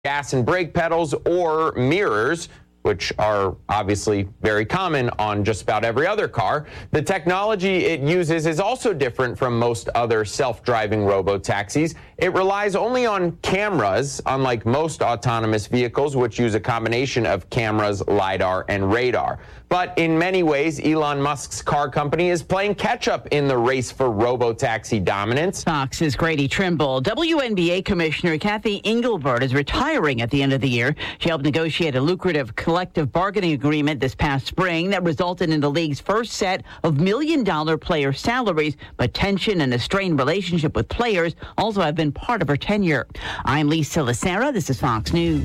gas and brake pedals or mirrors, which are obviously very common on just about every other car. The technology it uses is also different from most other self-driving robo-taxis. It relies only on cameras, unlike most autonomous vehicles, which use a combination of cameras, LiDAR, and radar. But in many ways, Elon Musk's car company is playing catch-up in the race for robo-taxi dominance. Fox's Grady Trimble. WNBA Commissioner Kathy Engelbert is retiring at the end of the year. She helped negotiate a lucrative collective bargaining agreement this past spring that resulted in the league's first set of million-dollar player salaries, but tension and a strained relationship with players also have been part of her tenure. I'm Lisa Lacera. This is Fox News.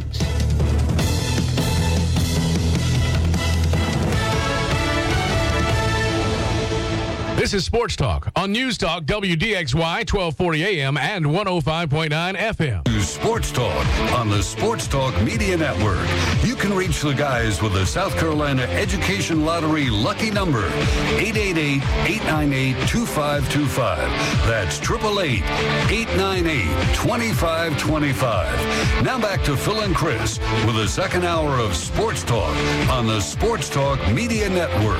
This is Sports Talk on News Talk WDXY 1240 AM and 105.9 FM. Sports Talk on the Sports Talk Media Network. You can reach the guys with the South Carolina Education Lottery lucky number, 888-898-2525. That's 888-898-2525. Now back to Phil and Chris with the second hour of Sports Talk on the Sports Talk Media Network.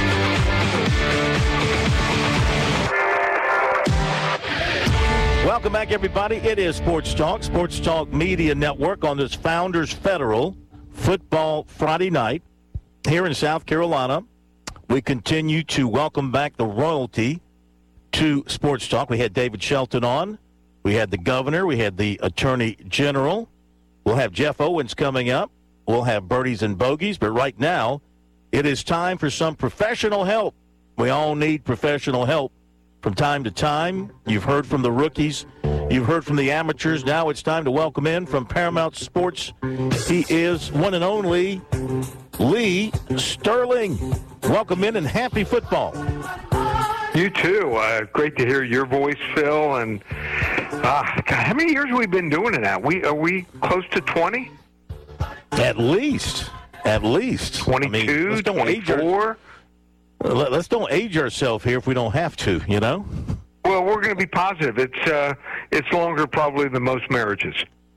Welcome back, everybody. It is Sports Talk Media Network on this Founders Federal Football Friday night here in South Carolina. We continue to welcome back the royalty to Sports Talk. We had David Shelton on. We had the governor. We had the attorney general. We'll have Jeff Owens coming up. We'll have birdies and bogeys. But right now, it is time for some professional help. We all need professional help. From time to time, you've heard from the rookies, you've heard from the amateurs. Now it's time to welcome in from Paramount Sports. He is one and only Lee Sterling. Welcome in and happy football. You too. Great to hear your voice, Phil. And God, how many years have we been doing it now? Are we close to 20? At least. 22, 24? Let's don't age ourselves here if we don't have to, you know? Well, we're going to be positive. It's longer probably than most marriages.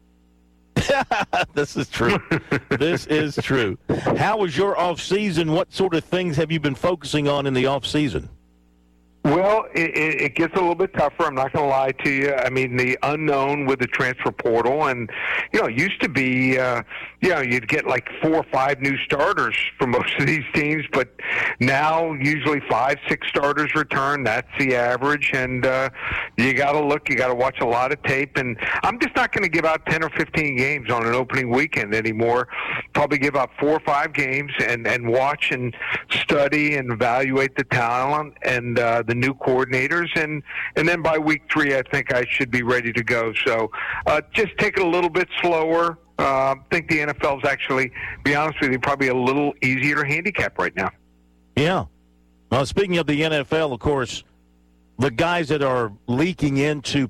This is true. This is true. How was your off season? What sort of things have you been focusing on in the off season? Well, it gets a little bit tougher. I'm not going to lie to you. I mean, the unknown with the transfer portal, and it used to be, you'd get like 4 or 5 new starters for most of these teams, but now usually 5, 6 starters return. That's the average, and you got to look. You got to watch a lot of tape, and I'm just not going to give out 10 or 15 games on an opening weekend anymore. Probably give out 4 or 5 games and watch and study and evaluate the talent and the new coordinators, and then by week 3, I think I should be ready to go. So just take it a little bit slower. I think the NFL is actually, to be honest with you, probably a little easier to handicap right now. Yeah. Well, speaking of the NFL, of course, the guys that are leaking into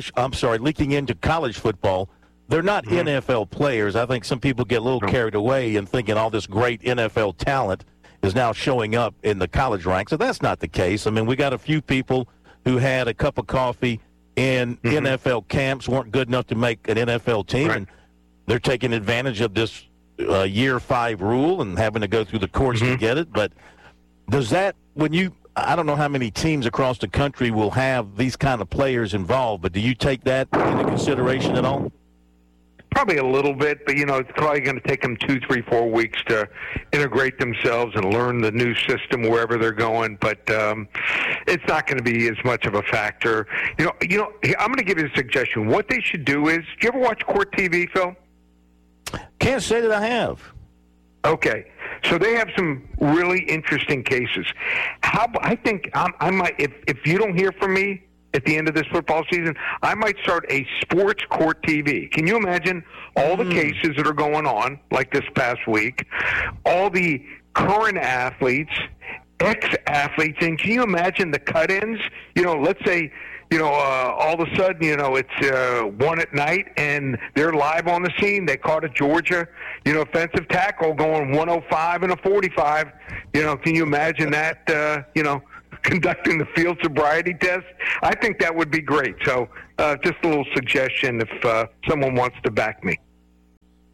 college football, they're not NFL players. I think some people get a little carried away and thinking all this great NFL talent is now showing up in the college ranks. So that's not the case. I mean, we got a few people who had a cup of coffee in NFL camps, weren't good enough to make an NFL team, and they're taking advantage of this year 5 rule and having to go through the courts to get it. But does that, I don't know how many teams across the country will have these kind of players involved, but do you take that into consideration at all? Probably a little bit, but, it's probably going to take them 2, 3, 4 weeks to integrate themselves and learn the new system wherever they're going. But it's not going to be as much of a factor. I'm going to give you a suggestion. What they should do is, do you ever watch Court TV, Phil? Can't say that I have. Okay. So they have some really interesting cases. I think I might, if you don't hear from me at the end of this football season, I might start a sports court TV. Can you imagine all the cases that are going on, like this past week, all the current athletes, ex-athletes, and can you imagine the cut-ins? Let's say, all of a sudden, it's 1 at night and they're live on the scene. They caught a Georgia, offensive tackle going 105 and a 45. Can you imagine that, conducting the field sobriety test? I think that would be great. So just a little suggestion if someone wants to back me.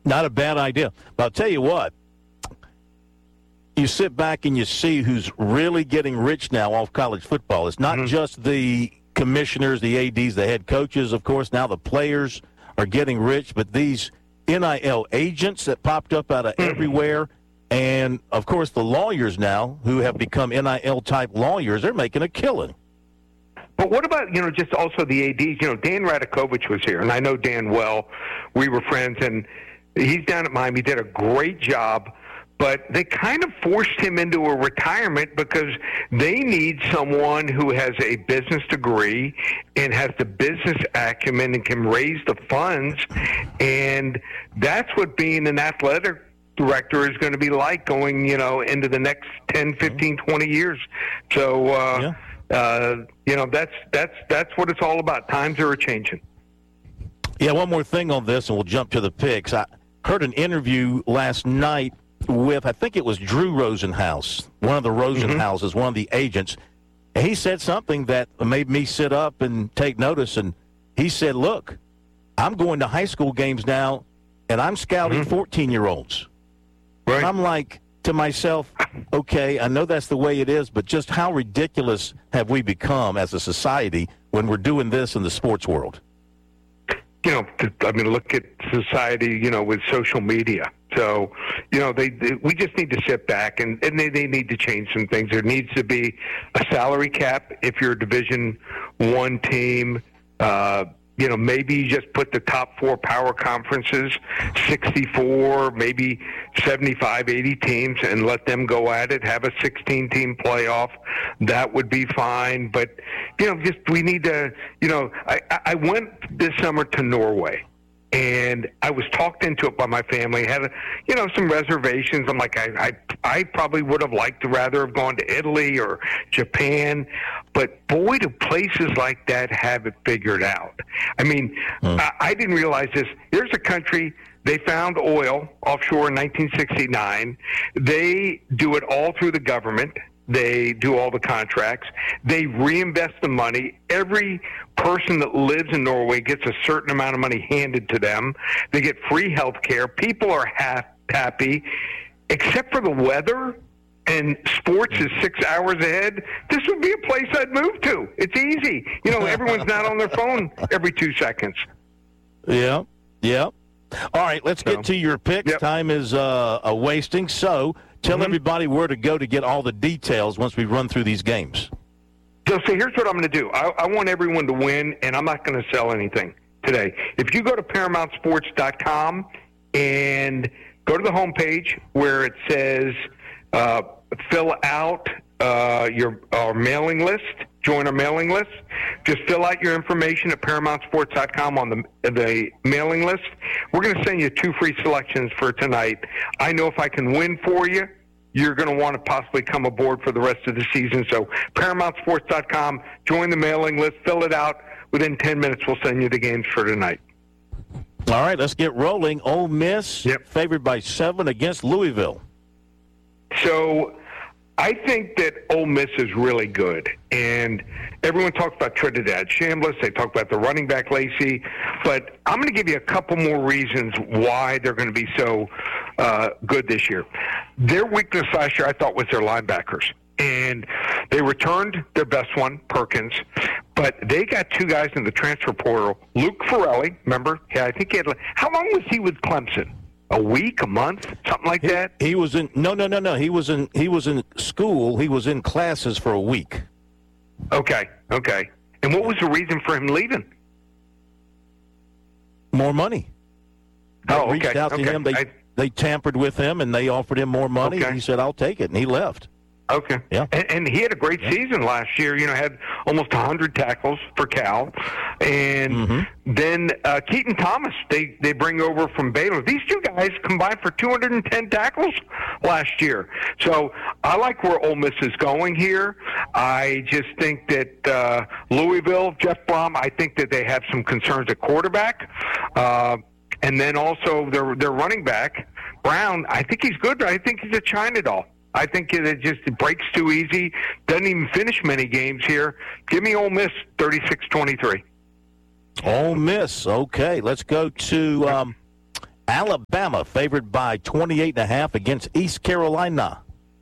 Not a bad idea. But I'll tell you what, you sit back and you see who's really getting rich now off college football. It's not just the commissioners, the ADs, the head coaches. Of course, now the players are getting rich, but these NIL agents that popped up out of everywhere, and, of course, the lawyers now who have become NIL-type lawyers, they're making a killing. But what about, just also the ADs? Dan Radakovich was here, and I know Dan well. We were friends, and he's down at Miami. He did a great job, but they kind of forced him into a retirement because they need someone who has a business degree and has the business acumen and can raise the funds, and that's what being an athletic director is going to be like going, into the next 10, 15, 20 years. So, that's what it's all about. Times are changing. Yeah, one more thing on this, and we'll jump to the picks. I heard an interview last night with, I think it was Drew Rosenhaus, one of the Rosenhauses, one of the agents. He said something that made me sit up and take notice, and he said, look, I'm going to high school games now, and I'm scouting 14-year-olds. Right. And I'm like to myself, okay, I know that's the way it is, but just how ridiculous have we become as a society when we're doing this in the sports world? Look at society, with social media. So, we just need to sit back and they need to change some things. There needs to be a salary cap if you're a Division I team. Maybe you just put the top 4 power conferences, 64, maybe 75, 80 teams, and let them go at it. Have a 16-team playoff. That would be fine. But, we need to, I went this summer to Norway. And I was talked into it by my family. Had, some reservations. I'm like, I probably would have liked to rather have gone to Italy or Japan. But boy, do places like that have it figured out. I mean, I didn't realize this. There's a country, they found oil offshore in 1969. They do it all through the government. They do all the contracts. They reinvest the money. Every person that lives in Norway gets a certain amount of money handed to them. They get free health care. People are happy, except for the weather, and sports is 6 hours ahead. This would be a place I'd move to. It's easy. Everyone's not on their phone every 2 seconds. Yeah. All right, let's get to your picks. Yep. Time is wasting, so tell everybody where to go to get all the details once we run through these games. So here's what I'm going to do. I want everyone to win, and I'm not going to sell anything today. If you go to ParamountSports.com and go to the homepage where it says fill out our mailing list, join our mailing list, just fill out your information at ParamountSports.com on the mailing list. We're going to send you 2 free selections for tonight. I know if I can win for you, you're going to want to possibly come aboard for the rest of the season. So ParamountSports.com, join the mailing list, fill it out. Within 10 minutes, we'll send you the games for tonight. All right, let's get rolling. Ole Miss favored by 7 against Louisville. So I think that Ole Miss is really good, and everyone talks about Trinidad Chambliss. They talk about the running back Lacey, but I'm going to give you a couple more reasons why they're going to be so good this year. Their weakness last year, I thought, was their linebackers, and they returned their best one, Perkins, but they got 2 guys in the transfer portal. Luke Farrelly, remember? Yeah, I think he had. How long was he with Clemson? A week, a month, something like that? He was in no. He was in school. He was in classes for a week. Okay. And what was the reason for him leaving? More money. They reached out to him. They tampered with him, and they offered him more money. Okay. He said, "I'll take it," and he left. Okay. Yeah. And he had a great season last year. Had almost 100 tackles for Cal. And then Keaton Thomas, they bring over from Baylor. These 2 guys combined for 210 tackles last year. So I like where Ole Miss is going here. I just think that Louisville, Jeff Brom, I think that they have some concerns at quarterback. And then also their running back, Brown, I think he's good, but I think he's a China doll. I think it breaks too easy. Doesn't even finish many games here. Give me Ole Miss 36-23. Ole Miss. Okay, let's go to Alabama favored by 28.5 against East Carolina.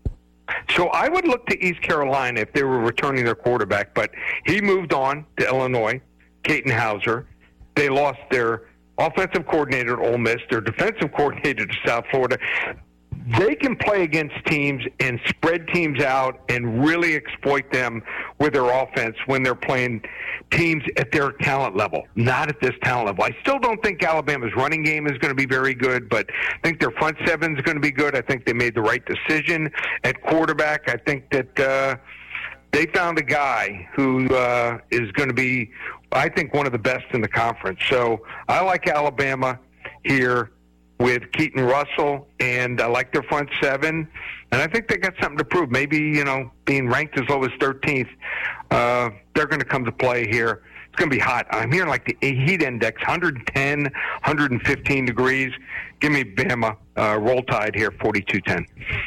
So I would look to East Carolina if they were returning their quarterback, but he moved on to Illinois, Caton Hauser. They lost their offensive coordinator at Ole Miss, their defensive coordinator to South Florida. They can play against teams and spread teams out and really exploit them with their offense when they're playing teams at their talent level, not at this talent level. I still don't think Alabama's running game is going to be very good, but I think their front seven is going to be good. I think they made the right decision at quarterback. I think that they found a guy who is going to be, I think, one of the best in the conference. So I like Alabama here with Keaton Russell, and I like their front seven, and I think they got something to prove. Maybe, being ranked as low as 13th, they're going to come to play here. It's going to be hot. I'm hearing like the heat index, 110, 115 degrees. Give me Bama, roll tide here, 42-10.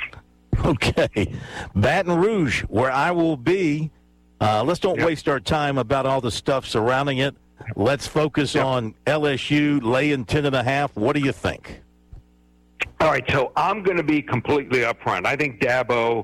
Okay. Baton Rouge, where I will be. Let's don't waste our time about all the stuff surrounding it. Let's focus on LSU laying 10.5. What do you think? All right, so I'm going to be completely upfront. I think Dabo,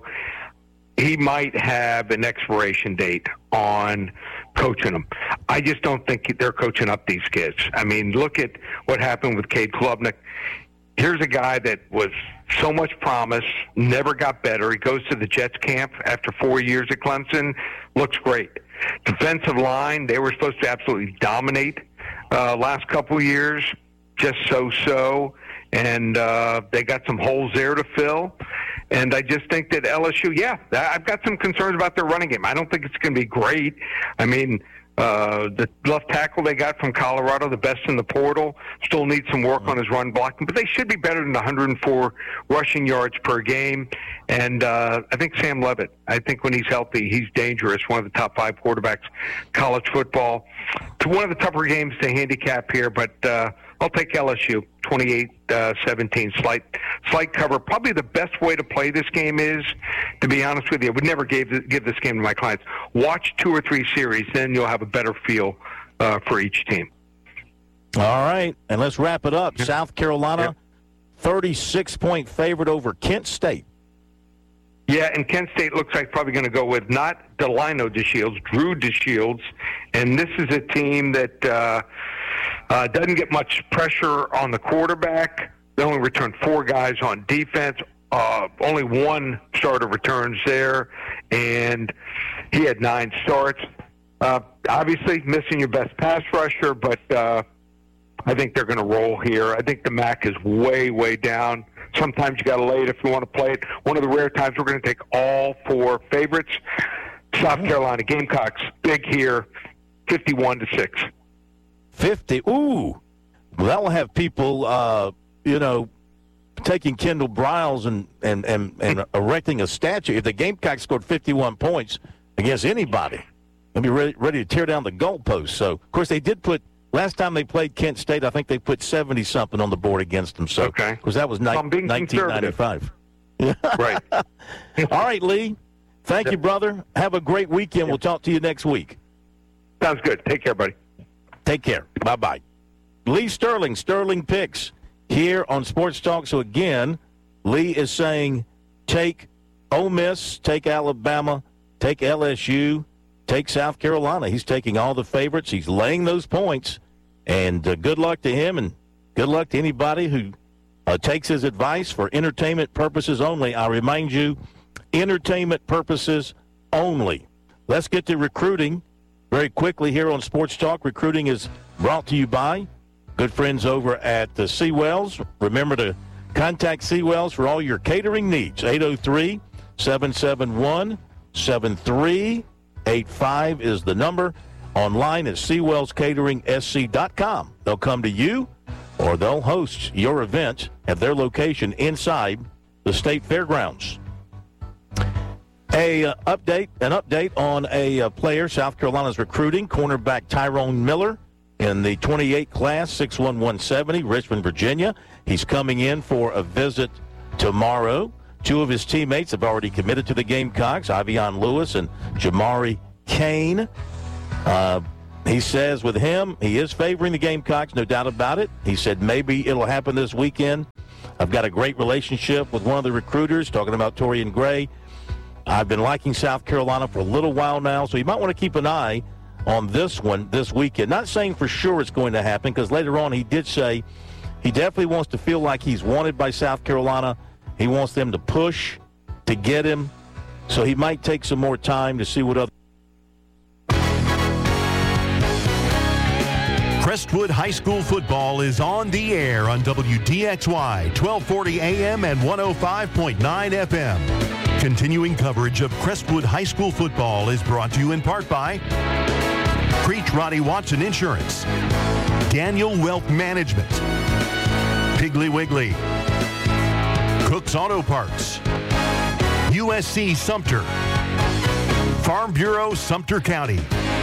he might have an expiration date on coaching them. I just don't think they're coaching up these kids. I mean, look at what happened with Cade Klubnik. Here's a guy that was so much promise, never got better. He goes to the Jets camp after 4 years at Clemson, looks great. Defensive line, they were supposed to absolutely dominate last couple of years, just so-so. And they got some holes there to fill. And I just think that LSU, I've got some concerns about their running game. I don't think it's going to be great. I mean, the left tackle they got from Colorado, the best in the portal, still needs some work on his run blocking, but they should be better than 104 rushing yards per game. And I think Sam Leavitt, I think when he's healthy, he's dangerous, one of the top 5 quarterbacks college football. It's one of the tougher games to handicap here, but I'll take LSU, 28-17, slight cover. Probably the best way to play this game is, to be honest with you, I would never give this game to my clients. Watch 2 or 3 series, then you'll have a better feel for each team. All right, and let's wrap it up. South Carolina, 36-point favorite over Kent State. Yeah, and Kent State looks like probably going to go with not Delino DeShields, Drew DeShields, and this is a team that doesn't get much pressure on the quarterback. They only return 4 guys on defense. Only 1 starter returns there, and he had 9 starts. Obviously, missing your best pass rusher, but I think they're going to roll here. I think the MAC is way, way down. Sometimes you got to lay it if you want to play it. One of the rare times we're going to take all 4 favorites. South Carolina Gamecocks, big here, 51-6. 50. Ooh. Well, that will have people, taking Kendall Briles and erecting a statue. If the Gamecocks scored 51 points against anybody, they'll be ready to tear down the goalposts. So, of course, they did put, last time they played Kent State, I think they put 70-something on the board against them. So, because that was 1995. Right. All right, Lee. Thank you, brother. Have a great weekend. We'll talk to you next week. Sounds good. Take care, buddy. Take care. Bye-bye. Lee Sterling, Sterling Picks, here on Sports Talk. So, again, Lee is saying take Ole Miss, take Alabama, take LSU, take South Carolina. He's taking all the favorites. He's laying those points. And good luck to him, and good luck to anybody who takes his advice for entertainment purposes only. I remind you, entertainment purposes only. Let's get to recruiting very quickly here on Sports Talk. Recruiting is brought to you by good friends over at Seawells. Remember to contact Seawells for all your catering needs. 803-771-7385 is the number. Online at SeawellsCateringSC.com. They'll come to you, or they'll host your event at their location inside the State Fairgrounds. An update on a player South Carolina's recruiting, cornerback Tyrone Miller in the 28 class, 6'1", 170, Richmond, Virginia. He's coming in for a visit tomorrow. 2 of his teammates have already committed to the Gamecocks, Avion Lewis and Jamari Kane. He says with him, he is favoring the Gamecocks, no doubt about it. He said maybe it'll happen this weekend. I've got a great relationship with one of the recruiters, talking about Torian Gray. I've been liking South Carolina for a little while now, so you might want to keep an eye on this one this weekend. Not saying for sure it's going to happen, because later on he did say he definitely wants to feel like he's wanted by South Carolina. He wants them to push to get him, so he might take some more time to see what other. Crestwood High School football is on the air on WDXY 1240 AM and 105.9 FM. Continuing coverage of Crestwood High School football is brought to you in part by Creech Roddy Watson Insurance, Daniel Wealth Management, Piggly Wiggly, Cook's Auto Parts, USC Sumter, Farm Bureau Sumter County,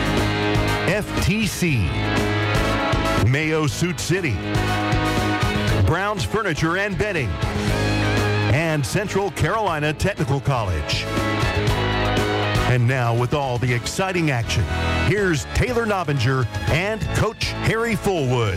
FTC, Mayo Suit City, Brown's Furniture and Bedding, and Central Carolina Technical College. And now, with all the exciting action, here's Taylor Nobbinger and Coach Harry Fullwood.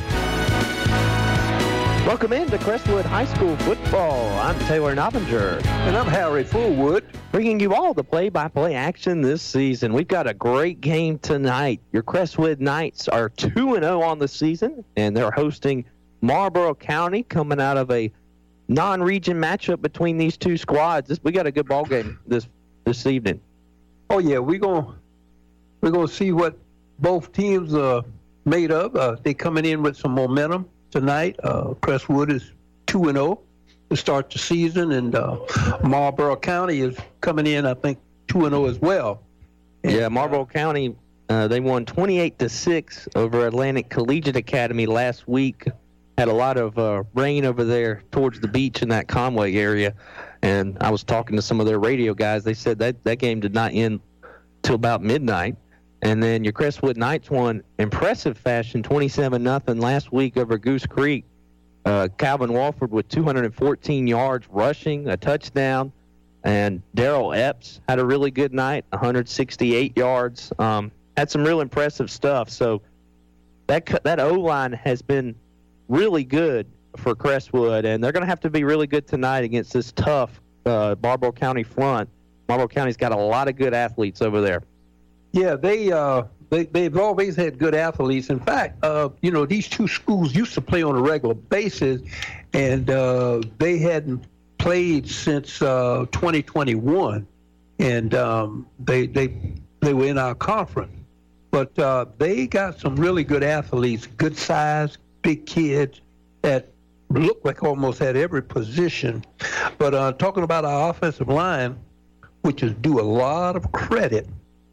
Welcome into Crestwood High School football. I'm Taylor Nobbinger. And I'm Harry Fullwood. Bringing you all the play-by-play action this season. We've got a great game tonight. Your Crestwood Knights are 2-0 on the season, and they're hosting Marlboro County, coming out of a non-region matchup between these two squads. We got a good ball game this evening. Oh yeah, we're gonna see what both teams are made of. They coming in with some momentum tonight. Crestwood is 2-0 to start the season, and Marlboro County is coming in, I think, 2-0 as well. And, yeah, Marlboro County, they won 28-6 over Atlantic Collegiate Academy last week. Had a lot of rain over there towards the beach in that Conway area, and I was talking to some of their radio guys. They said that game did not end till about midnight. And then your Crestwood Knights won impressive fashion, 27-0 last week over Goose Creek. Calvin Walford with 214 yards rushing, a touchdown. And Daryl Epps had a really good night, 168 yards. Had some real impressive stuff. So that O-line has been really good for Crestwood, and they're going to have to be really good tonight against this tough Marlboro County front. Marlboro County's got a lot of good athletes over there. Yeah, they've always had good athletes. In fact, these two schools used to play on a regular basis, and they hadn't played since 2021, and they were in our conference. But they got some really good athletes, good size, big kids that look like almost at every position. But talking about our offensive line, which is due a lot of credit,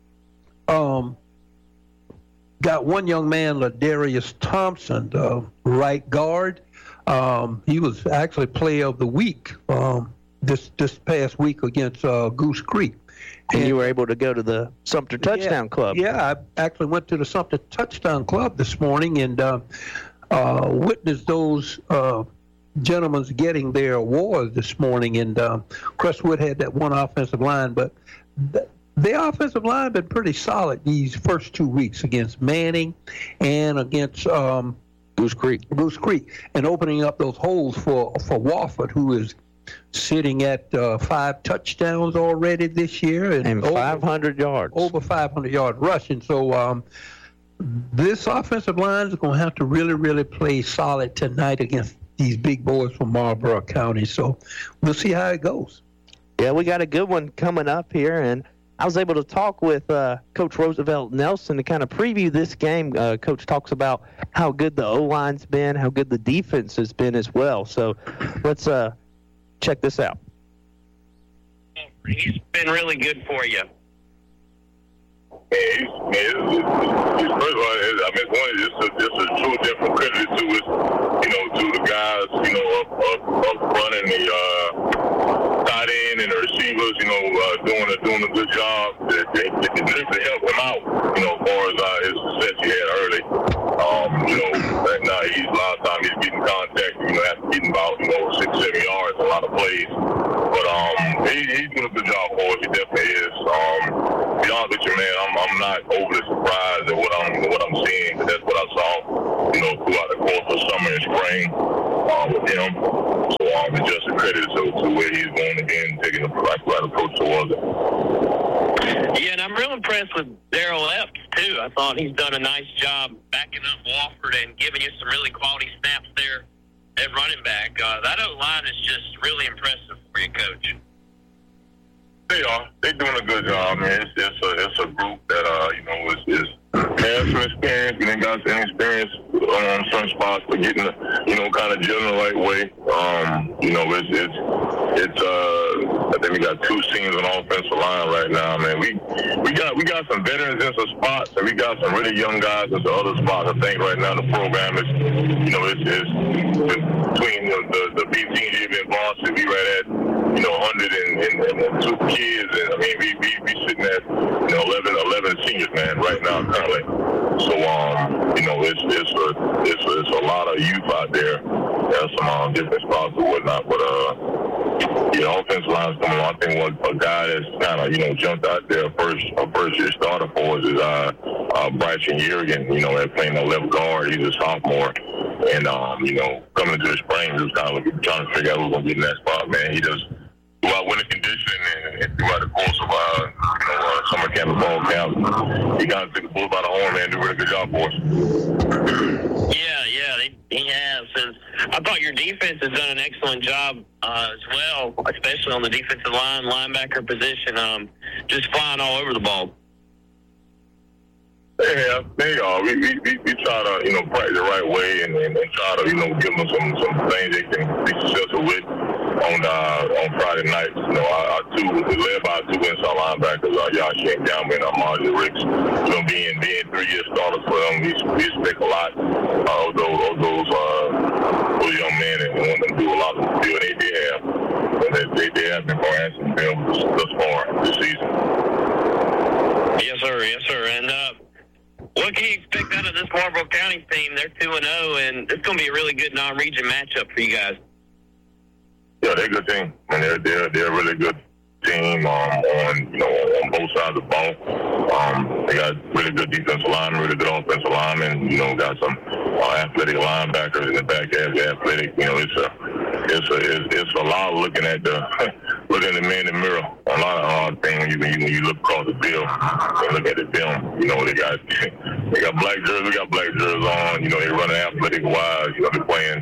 got one young man, Ladarius Thompson, right guard. He was actually player of the week this past week against Goose Creek. And you were able to go to the Sumter Touchdown Club. Yeah, I actually went to the Sumter Touchdown Club this morning and witnessed those gentlemen getting their awards this morning. And Crestwood had that one offensive line, but their offensive line been pretty solid these first 2 weeks against Manning and against Goose Creek, and opening up those holes for Wofford, who is sitting at 5 touchdowns already this year and 500 yards, over 500 yards rushing. So this offensive line is going to have to really, really play solid tonight against these big boys from Marlboro County. So we'll see how it goes. Yeah, we got a good one coming up here, and I was able to talk with Coach Roosevelt Nelson to kind of preview this game. Coach talks about how good the O-line's been, how good the defense has been as well. So let's check this out. He's been really good for you. First of all, it's a true different credit to us, to the guys, up front and the tight end and the receivers, doing a good job. They really help him out, as far as his success he had early. A lot of times he's getting contact, after getting about, 6-7 yards, a lot of plays. But he's doing a good job for us. He definitely is. To be honest with you, man, I'm not overly surprised at what I'm seeing and just a credit to where he's going again, taking the right approach towards it. Yeah, and I'm real impressed with Daryl Epps, too. I thought he's done a nice job backing up Wofford and giving you some really quality snaps there at running back. That O-line is just really impressive for you, Coach. They are. They're doing a good job, man. It's a group that, has some experience. We didn't got some experience on some spots, but getting, kind of gelling the right way. I think we got 2 seniors on the offensive line right now, man. We got some veterans in some spots, and we got some really young guys in some other spots. I think right now the program is, it's between the B team here in Boston, we right at 102 kids, and I mean we sitting at 11 seniors, man, right now currently. So it's a lot of youth out there. There's some different spots and whatnot, but offensive line's coming on. I think a guy that's kind of jumped out there a first year starter for us is Bryson Yergin. They're playing the left guard. He's a sophomore, and coming into the spring, he was kind of trying to figure out who's gonna get in that spot. Man, he does throughout winter conditioning and throughout the course of summer camp and fall camp. He kind of took the bull by the horn, man. Did a really good job for us. Yeah, he has. And I thought your defense has done an excellent job as well, especially on the defensive line, linebacker position, just flying all over the ball. Yeah, they are. We try to, practice the right way and try to, give them some things they can be successful with on Friday nights. Our 2, led by 2 inside linebackers, Yashin Gamble and Marjorie Ricks. Being 3-year starters for them, we expect a lot of those young men and want them to do a lot of the field they did have. And they have been harassing them thus far this season. Yes, sir. And what can you expect out of this Marlboro County team? They're 2-0, and it's going to be a really good non-region matchup for you guys. Yeah, they're a good team, and they're a really good team on both sides of the ball. They got really good defensive linemen, really good offensive linemen. Got some athletic linebackers in the back half. Athletic, it's a lot of looking at the man in the mirror. A lot of hard things when you look across the field and look at the film. They got black jerseys. We got black jerseys on. They running athletic wise. They're playing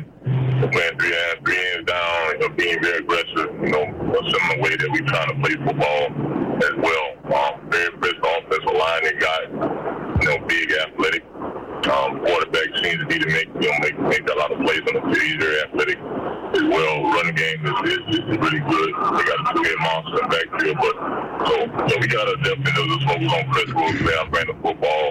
3 hands down. Being very aggressive. A similar way that we trying to play football as well. Very best offensive line. They got big athletic. Quarterback seems to need to make a lot of plays on the field. He's very athletic as well. Running game is really good. They got a 2-head monster in the backfield, but we got to definitely just focus on Crestwood, play our brand of football,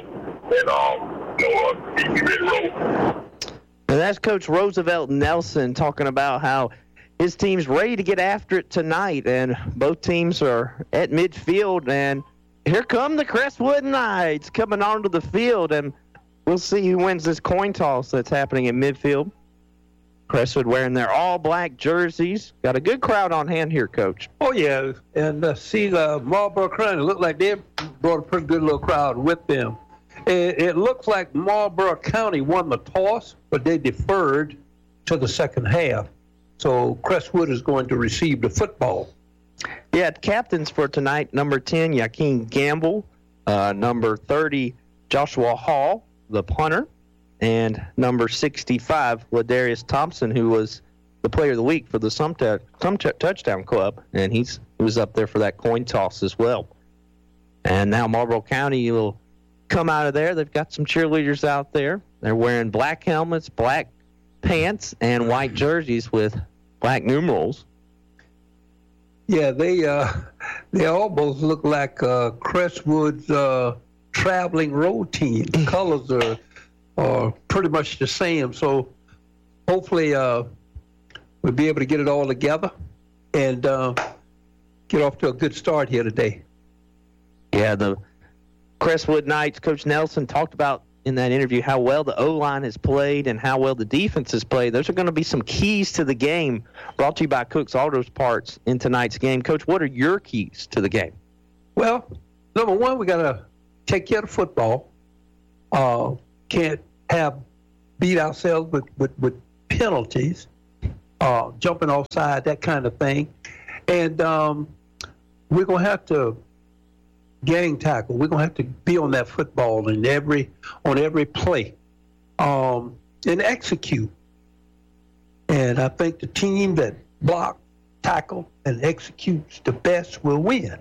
and be ready to roll. And that's Coach Roosevelt Nelson talking about how his team's ready to get after it tonight, and both teams are at midfield, and here come the Crestwood Knights coming onto the field, and we'll see who wins this coin toss that's happening in midfield. Crestwood wearing their all-black jerseys. Got a good crowd on hand here, Coach. Oh, yeah, and see the Marlboro County look like they brought a pretty good little crowd with them. It looks like Marlboro County won the toss, but they deferred to the second half. So Crestwood is going to receive the football. Yeah, captains for tonight, number 10, Yaquin Gamble, number 30, Joshua Hall, the punter, and number 65, Ladarius Thompson, who was the player of the week for the Sumter Touchdown Club, and he was up there for that coin toss as well. And now Marlboro County will come out of there. They've got some cheerleaders out there. They're wearing black helmets, black pants, and white jerseys with black numerals. Yeah, they almost look like Crestwood's traveling road team. The colors are pretty much the same. So hopefully we'll be able to get it all together and get off to a good start here today. Yeah, the Crestwood Knights, Coach Nelson talked about in that interview how well the O-line has played and how well the defense has played. Those are going to be some keys to the game, brought to you by Cook's Auto Parts in tonight's game. Coach, what are your keys to the game? Well, number one, we got to take care of football. Can't beat ourselves with penalties. jumping offside, that kind of thing. And we're going to have to gang tackle. We're going to have to be on that football on every play and execute. And I think the team that block, tackle, and executes the best will win.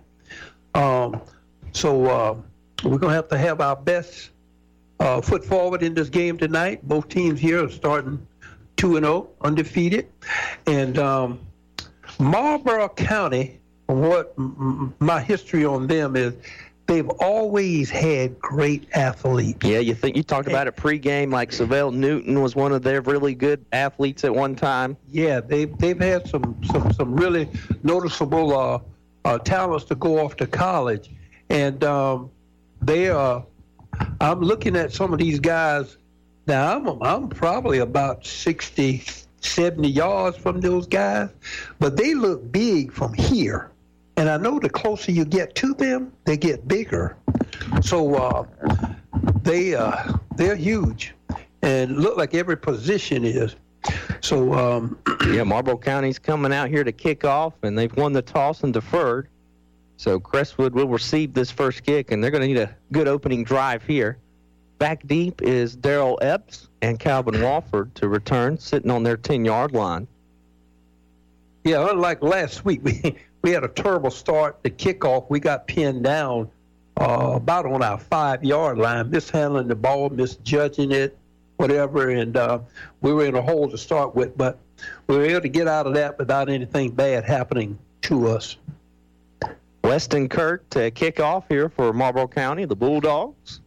So we're going to have our best foot forward in this game tonight. Both teams here are starting 2-0, undefeated. And Marlboro County, what my history on them is, they've always had great athletes. Yeah, you talked about it pregame, like Savell Newton was one of their really good athletes at one time. Yeah, they've had some really noticeable talents to go off to college, and they are. I'm looking at some of these guys now. I'm probably about 60, 70 yards from those guys, but they look big from here. And I know the closer you get to them, they get bigger. So they're huge, and look like every position is. So yeah, Marlboro County's coming out here to kick off, and they've won the toss and deferred. So Crestwood will receive this first kick, and they're going to need a good opening drive here. Back deep is Darrell Epps and Calvin Walford to return, sitting on their 10-yard line. Yeah, unlike last week, we had a terrible start. The kickoff, we got pinned down about on our 5-yard line, mishandling the ball, misjudging it, whatever, and we were in a hole to start with, but we were able to get out of that without anything bad happening to us. Weston Kirk to kick off here for Marlboro County, the Bulldogs.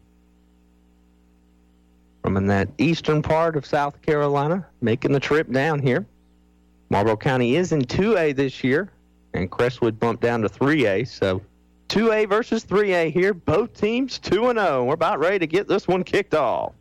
From in that eastern part of South Carolina, making the trip down here. Marlboro County is in 2A this year, and Crestwood bumped down to 3A. So 2A versus 3A here. Both teams 2-0. We're about ready to get this one kicked off.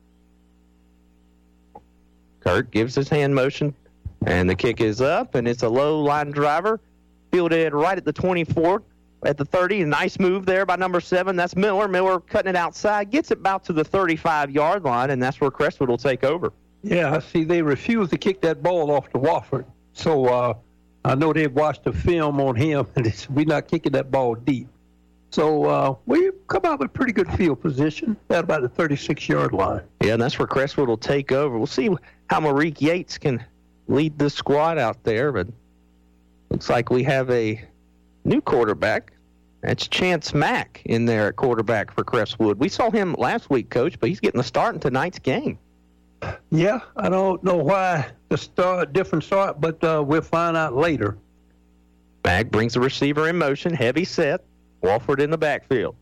Kirk gives his hand motion, and the kick is up, and it's a low line driver. Fielded right at the 24, at the 30. A nice move there by number 7. That's Miller. Miller cutting it outside, gets it about to the 35-yard line, and that's where Crestwood will take over. Yeah, I see they refuse to kick that ball off to Wofford. So I know they've watched the film on him, and we're not kicking that ball deep. So we come out with pretty good field position at about the 36-yard line. Yeah, and that's where Crestwood will take over. We'll see how Marique Yates can lead this squad out there, but looks like we have a new quarterback. That's Chance Mack in there at quarterback for Crestwood. We saw him last week, Coach, but he's getting the start in tonight's game. Yeah, I don't know why different start, but we'll find out later. Mack brings the receiver in motion, heavy set. Walford in the backfield.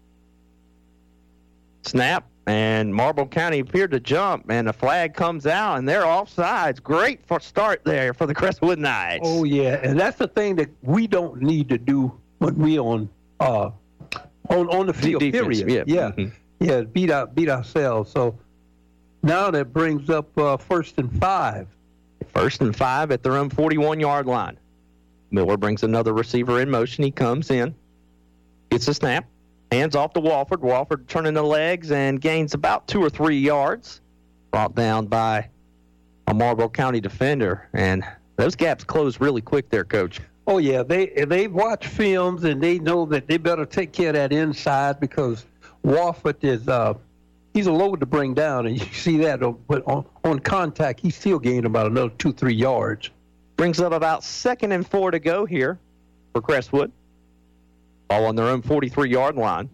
Snap, and Marlboro County appeared to jump, and the flag comes out, and they're offsides. Great for start there for the Crestwood Knights. Oh, yeah, and that's the thing that we don't need to do when we on the field, defense, period. Yeah, yeah, beat ourselves. So now that brings up 1st and 5. 1st and 5 at their own 41-yard line. Miller brings another receiver in motion. He comes in. Gets a snap, hands off to Walford. Walford turning the legs and gains about 2 or 3 yards. Brought down by a Marlboro County defender, and those gaps close really quick there, Coach. Oh, yeah, they watch films, and they know that they better take care of that inside because Walford is he's a load to bring down, and you see that. But on contact, he's still gaining about another 2-3 yards. Brings up about 2nd and 4 to go here for Crestwood. All on their own 43-yard line.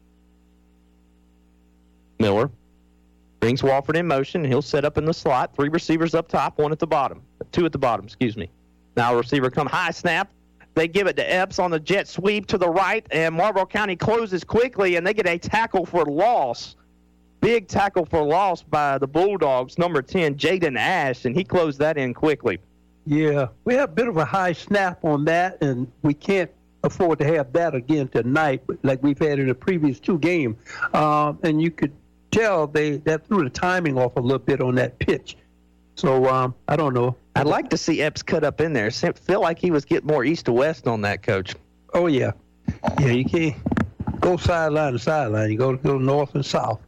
Miller brings Walford in motion. He'll set up in the slot. 3 receivers up top, 2 at the bottom, excuse me. Now a receiver come high snap. They give it to Epps on the jet sweep to the right, and Marlboro County closes quickly, and they get a tackle for loss. Big tackle for loss by the Bulldogs, number 10, Jaden Ash, and he closed that in quickly. Yeah, we have a bit of a high snap on that, and we can't afford to have that again tonight, like we've had in the previous 2 games. And you could tell that threw the timing off a little bit on that pitch. So I don't know. I'd like to see Epps cut up in there. Feel like he was getting more east to west on that, Coach. Oh, yeah. Yeah, you can't go sideline to sideline. You go north and south.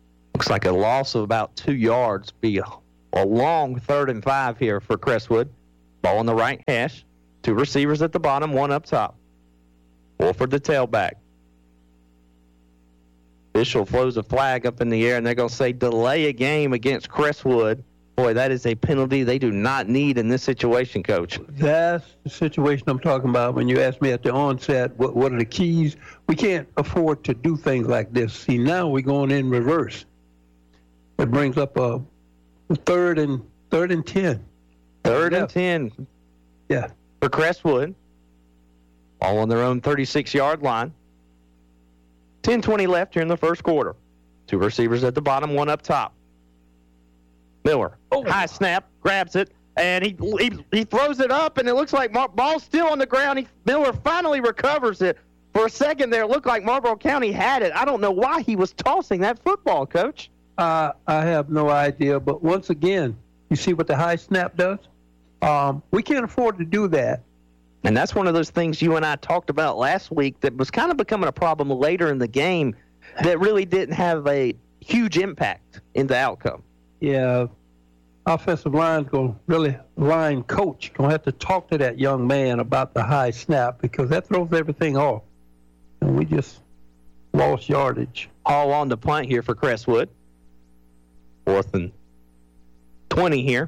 Looks like a loss of about 2 yards. Be a long 3rd and 5 here for Crestwood. Ball on the right hash. 2 receivers at the bottom, 1 up top. Wolford the tailback. Official throws a flag up in the air, and they're going to say delay a game against Crestwood. Boy, that is a penalty they do not need in this situation, Coach. That's the situation I'm talking about when you asked me at the onset, what are the keys? We can't afford to do things like this. See, now we're going in reverse. It brings up a third and 10. Third and 10. Yeah. For Crestwood. All on their own 36-yard line. 10:20 left here in the first quarter. 2 receivers at the bottom, 1 up top. Miller, high snap, grabs it, and he throws it up, and it looks like ball's still on the ground. Miller finally recovers it. For a second there, it looked like Marlboro County had it. I don't know why he was tossing that football, Coach. I have no idea, but once again, you see what the high snap does? We can't afford to do that. And that's one of those things you and I talked about last week that was kind of becoming a problem later in the game that really didn't have a huge impact in the outcome. Yeah, offensive line coach going to have to talk to that young man about the high snap because that throws everything off. And we just lost yardage. All on the punt here for Crestwood. 4th and 20 here.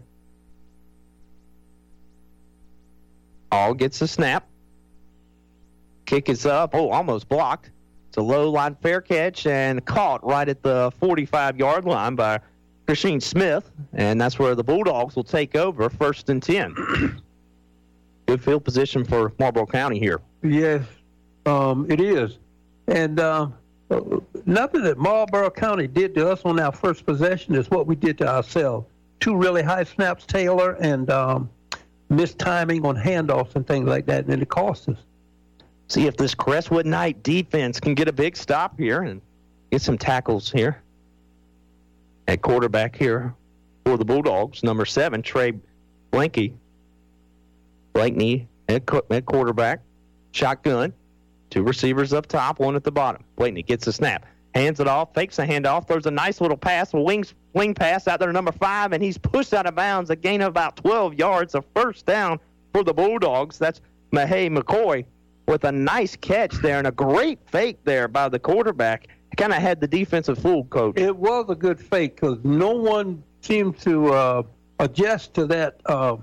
All gets a snap. Kick is up. Oh, almost blocked. It's a low line fair catch and caught right at the 45-yard line by Christine Smith. And that's where the Bulldogs will take over 1st and 10. Good field position for Marlboro County here. Yes, it is. And nothing that Marlboro County did to us on our first possession is what we did to ourselves. 2 really high snaps, Taylor, and missed timing on handoffs and things like that, and then it cost us. See if this Crestwood Knight defense can get a big stop here and get some tackles here. At quarterback here for the Bulldogs, number 7, Trey Blankney at quarterback. Shotgun. 2 receivers up top, 1 at the bottom. Blankney gets the snap. Hands it off, fakes a handoff, throws a nice little pass, a wing pass out there to number 5, and he's pushed out of bounds, a gain of about 12 yards, a first down for the Bulldogs. That's Mahay McCoy with a nice catch there and a great fake there by the quarterback. Kind of had the defensive fooled, Coach. It was a good fake because no one seemed to adjust to that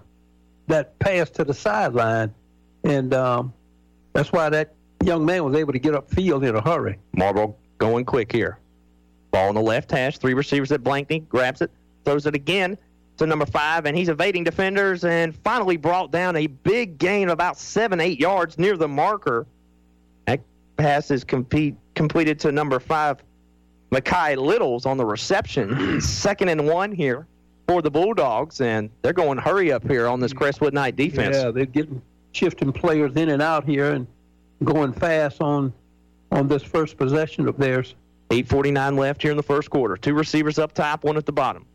pass to the sideline, and that's why that young man was able to get upfield in a hurry. Marlboro going quick here. Ball on the left hash. 3 receivers at Blankney. Grabs it. Throws it again to number 5, and he's evading defenders and finally brought down a big gain of about 7-8 yards near the marker. That pass is completed to number 5, Mackay Littles on the reception. 2nd and 1 here for the Bulldogs, and they're going hurry up here on this Crestwood Knight defense. Yeah, they're shifting players in and out here and going fast on this first possession of theirs. 8:49 left here in the first quarter. 2 receivers up top, 1 at the bottom.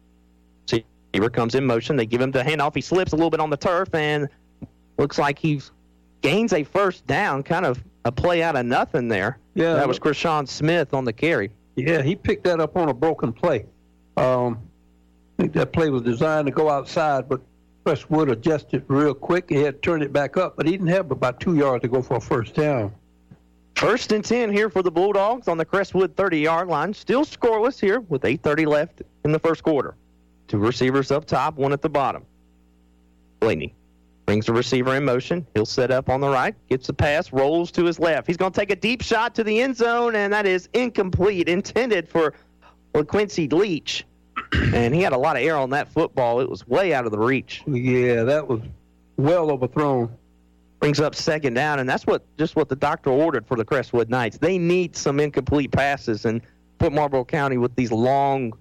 Receiver comes in motion. They give him the handoff. He slips a little bit on the turf and looks like he gains a first down, kind of a play out of nothing there. Yeah, that was Krishawn Smith on the carry. Yeah, he picked that up on a broken play. I think that play was designed to go outside, but Crestwood adjusted real quick. He had to turn it back up, but he didn't have about 2 yards to go for a first down. 1st and 10 here for the Bulldogs on the Crestwood 30-yard line. Still scoreless here with 8:30 left in the first quarter. 2 receivers up top, 1 at the bottom. Blankney brings the receiver in motion. He'll set up on the right, gets the pass, rolls to his left. He's going to take a deep shot to the end zone, and that is incomplete, intended for LaQuincy Leach. And he had a lot of air on that football. It was way out of the reach. Yeah, that was well overthrown. Brings up 2nd down, and that's what the doctor ordered for the Crestwood Knights. They need some incomplete passes and put Marlboro County with these long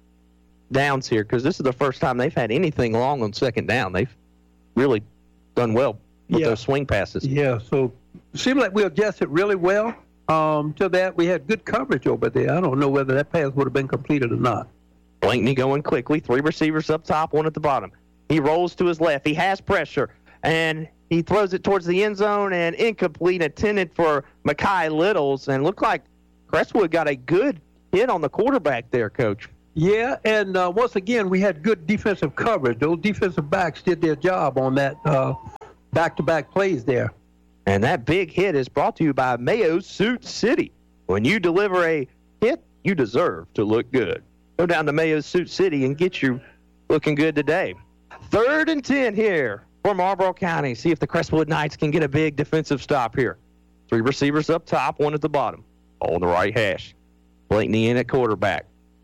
downs here because this is the first time they've had anything long on 2nd down. They've really done well with those swing passes. Yeah, so it seemed like we adjusted really well to that. We had good coverage over there. I don't know whether that pass would have been completed or not. Blankney going quickly. 3 receivers up top, 1 at the bottom. He rolls to his left. He has pressure, and he throws it towards the end zone and incomplete, intended for Mackay Littles. And looked like Crestwood got a good hit on the quarterback there, Coach. Yeah, and once again, we had good defensive coverage. Those defensive backs did their job on that back-to-back plays there. And that big hit is brought to you by Mayo Suit City. When you deliver a hit, you deserve to look good. Go down to Mayo Suit City and get you looking good today. 3rd and 10 here for Marlboro County. See if the Crestwood Knights can get a big defensive stop here. 3 receivers up top, 1 at the bottom. All on the right hash. Blakeney in at quarterback.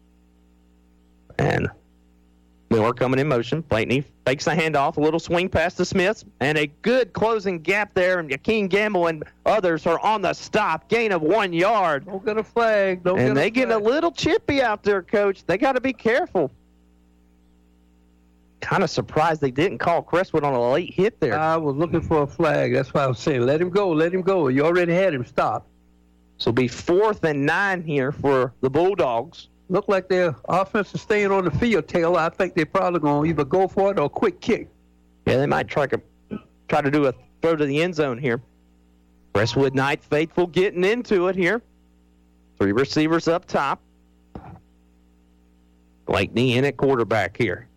And Miller coming in motion. Blakeney fakes the handoff, a little swing pass to Smith, and a good closing gap there. And Joaquin Gamble and others are on the stop. Gain of 1 yard. Don't get a flag. And they get a little chippy out there, Coach. They got to be careful. Kind of surprised they didn't call Crestwood on a late hit there. I was looking for a flag. That's why I was saying, let him go, let him go. You already had him stopped. So it'll be 4th and 9 here for the Bulldogs. Look like their offense is staying on the field, Taylor. I think they're probably going to either go for it or a quick kick. Yeah, they might try to do a throw to the end zone here. Crestwood Knight faithful getting into it here. 3 receivers up top. Blakeney in at quarterback here.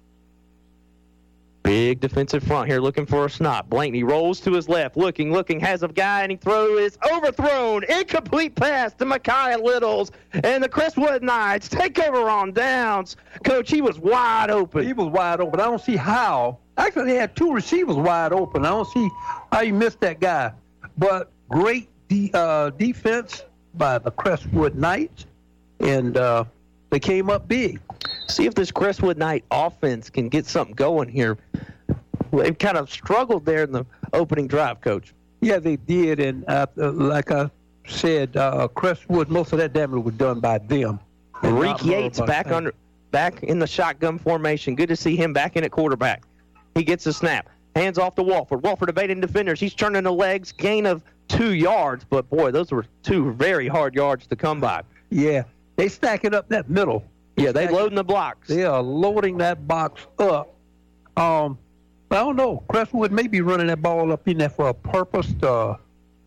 Big defensive front here looking for a snap. Blakeney rolls to his left, looking, has a guy, and he is overthrown. Incomplete pass to Micaiah Littles, and the Crestwood Knights take over on downs. Coach, he was wide open. He was wide open. I don't see how. Actually, they had 2 receivers wide open. I don't see how you missed that guy. But great defense by the Crestwood Knights, and they came up big. See if this Crestwood Knight offense can get something going here. They've kind of struggled there in the opening drive, Coach. Yeah, they did, and like I said, Crestwood, most of that damage was done by them. Reek Yates back in the shotgun formation. Good to see him back in at quarterback. He gets a snap. Hands off to Walford. Walford evading defenders. He's turning the legs. Gain of 2 yards, but, boy, those were 2 very hard yards to come by. Yeah, they stack it up that middle. Yeah, they loading the blocks. They are loading that box up. I don't know. Crestwood may be running that ball up in there for a purpose to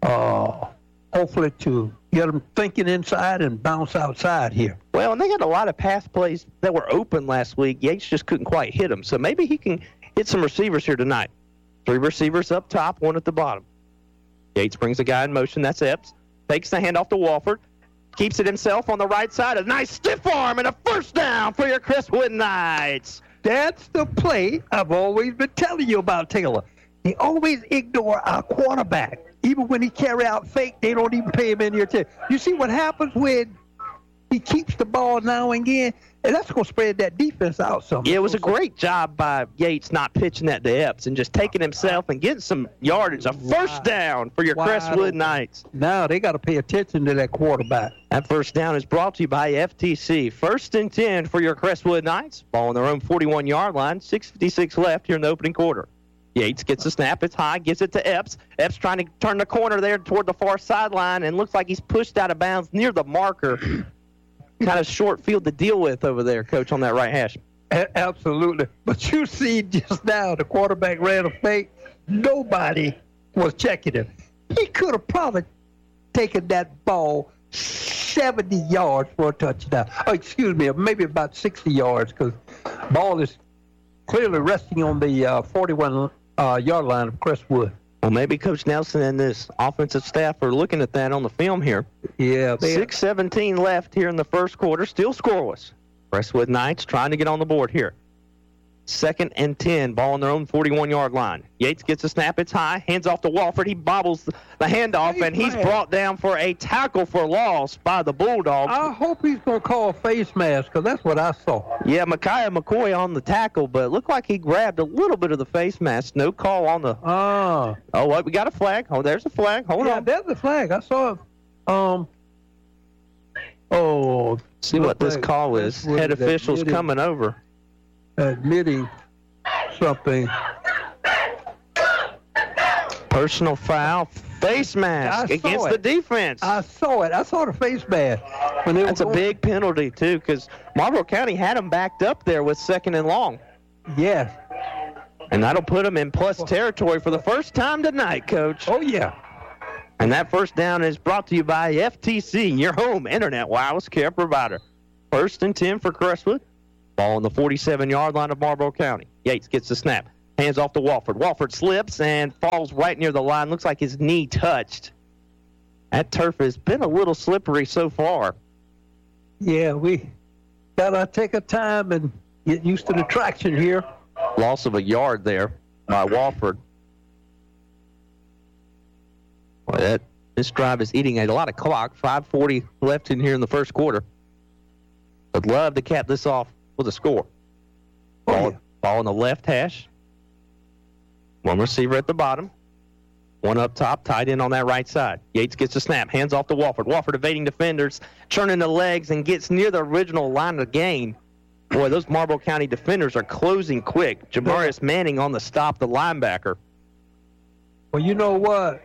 hopefully to get them thinking inside and bounce outside here. Well, and they had a lot of pass plays that were open last week. Yates just couldn't quite hit them. So maybe he can hit some receivers here tonight. 3 receivers up top, 1 at the bottom. Yates brings a guy in motion. That's Epps. Takes the handoff to Walford. Keeps it himself on the right side. A nice stiff arm and a first down for your Crestwood Knights. That's the play I've always been telling you about, Taylor. They always ignore our quarterback. Even when he carry out fake, they don't even pay him any attention. You see what happens when he keeps the ball now and again? And that's going to spread that defense out some. Yeah, it was a great job by Yates not pitching that to Epps and just taking himself and getting some yardage. A first down for your Crestwood Knights. Now they got to pay attention to that quarterback. That first down is brought to you by FTC. 1st and 10 for your Crestwood Knights. Ball on their own 41-yard line. 6:56 left here in the opening quarter. Yates gets the snap. It's high. Gives it to Epps. Epps trying to turn the corner there toward the far sideline and looks like he's pushed out of bounds near the marker. Kind of short field to deal with over there, Coach, on that right hash. Absolutely. But you see just now the quarterback ran a fake. Nobody was checking him. He could have probably taken that ball 70 yards for a touchdown. Oh, excuse me, maybe about 60 yards because ball is clearly resting on the 41-yard line of Crestwood. Well, maybe Coach Nelson and this offensive staff are looking at that on the film here. Yeah. 6:17 left here in the first quarter. Still scoreless. Crestwood Knights trying to get on the board here. 2nd and 10. Ball on their own 41-yard line. Yates gets a snap. It's high. Hands off to Walford. He bobbles the handoff, and he's brought down for a tackle for loss by the Bulldogs. I hope he's going to call a face mask because that's what I saw. Yeah, Micaiah McCoy on the tackle, but it looked like he grabbed a little bit of the face mask. No call on the... Oh, what? We got a flag. Oh, there's a flag. Hold on. Yeah, there's a flag. I saw it. See what this call is. Head officials coming over. Admitting something. Personal foul, face mask against the defense. I saw it. I saw the face mask. That's a big penalty, too, because Marlboro County had them backed up there with 2nd and long. Yes. And that'll put them in plus territory for the first time tonight, Coach. Oh, yeah. And that first down is brought to you by FTC, your home internet wireless care provider. 1st and 10 for Crestwood. Ball on the 47-yard line of Marlboro County. Yates gets the snap. Hands off to Walford. Walford slips and falls right near the line. Looks like his knee touched. That turf has been a little slippery so far. Yeah, we got to take our time and get used to the traction here. Loss of a yard there by Walford. Boy, this drive is eating a lot of clock. 5:40 left in here in the first quarter. I'd love to cap this off with a score. Ball on the left hash. One receiver at the bottom. One up top, tied in on that right side. Yates gets a snap, hands off to Walford. Walford evading defenders, churning the legs, and gets near the original line of gain. Boy, those Marlboro County defenders are closing quick. Jamarius Manning on the stop, the linebacker. Well, you know what?